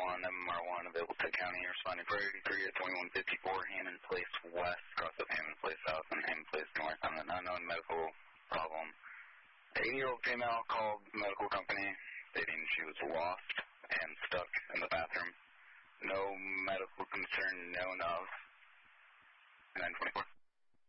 MMR1 available to county, responding for 83 at 2154 Hammond Place West, cross up Hammond Place South and Hammond Place North on an unknown medical problem. The 80-year-old female called the medical company stating she was lost and stuck in the bathroom. No medical concern known of. 924.